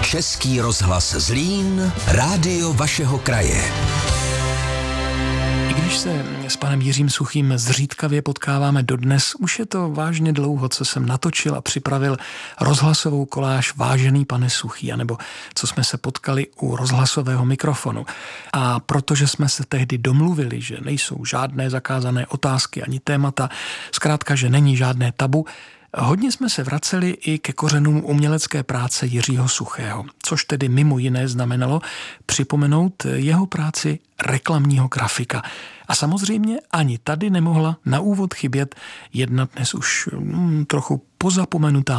Český rozhlas Zlín, rádio vašeho kraje. I když se s panem Jiřím Suchým zřídkavě potkáváme dodnes, už je to vážně dlouho, co jsem natočil a připravil rozhlasovou koláž Vážený pane Suchý, anebo co jsme se potkali u rozhlasového mikrofonu. A protože jsme se tehdy domluvili, že nejsou žádné zakázané otázky ani témata, zkrátka, že není žádné tabu, hodně jsme se vraceli i ke kořenům umělecké práce Jiřího Suchého, což tedy mimo jiné znamenalo připomenout jeho práci reklamního grafika. A samozřejmě ani tady nemohla na úvod chybět jedna dnes už trochu pozapomenutá